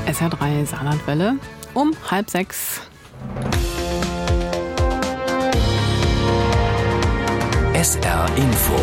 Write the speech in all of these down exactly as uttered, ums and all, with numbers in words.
S R drei Saarlandwelle um halb sechs. S R Info.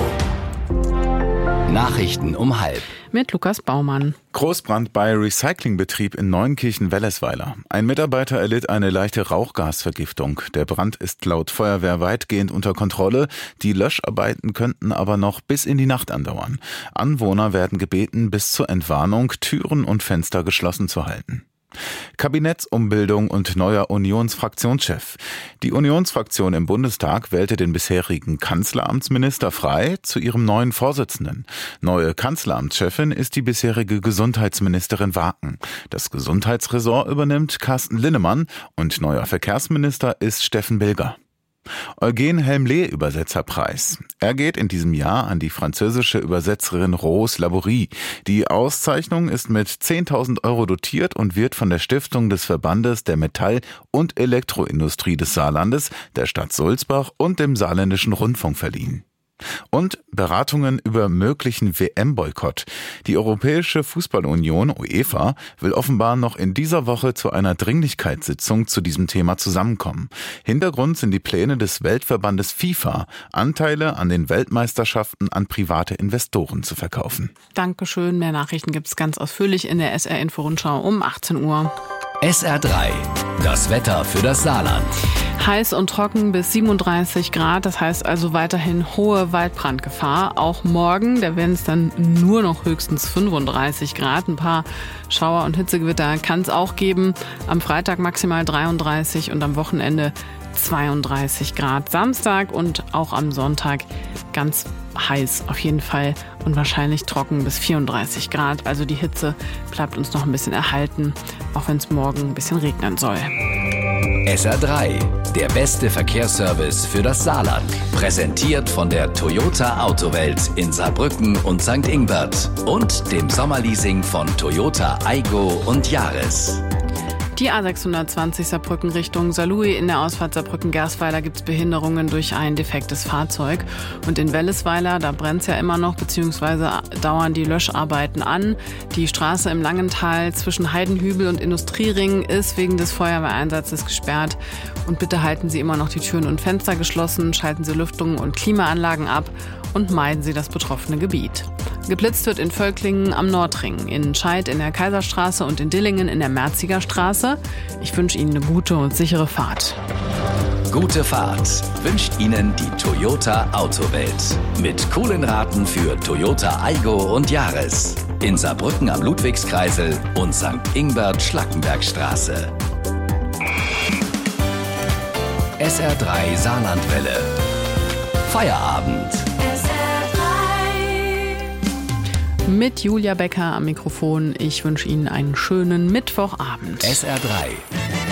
Nachrichten um halb. Mit Lukas Baumann. Großbrand bei Recyclingbetrieb in Neunkirchen-Wellesweiler. Ein Mitarbeiter erlitt eine leichte Rauchgasvergiftung. Der Brand ist laut Feuerwehr weitgehend unter Kontrolle. Die Löscharbeiten könnten aber noch bis in die Nacht andauern. Anwohner werden gebeten, bis zur Entwarnung Türen und Fenster geschlossen zu halten. Kabinettsumbildung und neuer Unionsfraktionschef. Die Unionsfraktion im Bundestag wählte den bisherigen Kanzleramtsminister frei zu ihrem neuen Vorsitzenden. Neue Kanzleramtschefin ist die bisherige Gesundheitsministerin Waken. Das Gesundheitsressort übernimmt Carsten Linnemann und neuer Verkehrsminister ist Steffen Bilger. Eugen Helmle-Übersetzerpreis. Er geht in diesem Jahr an die französische Übersetzerin Rose Laborie. Die Auszeichnung ist mit zehntausend Euro dotiert und wird von der Stiftung des Verbandes der Metall- und Elektroindustrie des Saarlandes, der Stadt Sulzbach und dem Saarländischen Rundfunk verliehen. Und Beratungen über möglichen W M-Boykott. Die Europäische Fußballunion UEFA will offenbar noch in dieser Woche zu einer Dringlichkeitssitzung zu diesem Thema zusammenkommen. Hintergrund sind die Pläne des Weltverbandes FIFA, Anteile an den Weltmeisterschaften an private Investoren zu verkaufen. Dankeschön. Mehr Nachrichten gibt es ganz ausführlich in der S R-Info-Rundschau um achtzehn Uhr. S R drei. Das Wetter für das Saarland. Heiß und trocken bis siebenunddreißig Grad, das heißt also weiterhin hohe Waldbrandgefahr. Auch morgen, da werden es dann nur noch höchstens fünfunddreißig Grad. Ein paar Schauer- und Hitzegewitter kann es auch geben. Am Freitag maximal dreiunddreißig und am Wochenende zweiunddreißig Grad. Samstag und auch am Sonntag ganz heiß auf jeden Fall und wahrscheinlich trocken bis vierunddreißig Grad. Also die Hitze bleibt uns noch ein bisschen erhalten, auch wenn es morgen ein bisschen regnen soll. S R drei, der beste Verkehrsservice für das Saarland. Präsentiert von der Toyota Autowelt in Saarbrücken und Sankt Ingbert und dem Sommerleasing von Toyota Aygo und Yaris. Die A sechshundertzwanzig Saarbrücken Richtung Saarlouis. In der Ausfahrt Saarbrücken-Gersweiler gibt es Behinderungen durch ein defektes Fahrzeug. Und in Wellesweiler, da brennt es ja immer noch, beziehungsweise dauern die Löscharbeiten an. Die Straße im Langental zwischen Heidenhübel und Industriering ist wegen des Feuerwehreinsatzes gesperrt. Und bitte halten Sie immer noch die Türen und Fenster geschlossen, schalten Sie Lüftungen und Klimaanlagen ab und meiden Sie das betroffene Gebiet. Geblitzt wird in Völklingen am Nordring, in Scheid in der Kaiserstraße und in Dillingen in der Merziger Straße. Ich wünsche Ihnen eine gute und sichere Fahrt. Gute Fahrt wünscht Ihnen die Toyota Autowelt. Mit coolen Raten für Toyota Aygo und Yaris. In Saarbrücken am Ludwigskreisel und Sankt Ingbert-Schlackenbergstraße. S R drei Saarlandwelle. Feierabend. Mit Julia Becker am Mikrofon. Ich wünsche Ihnen einen schönen Mittwochabend. S R drei.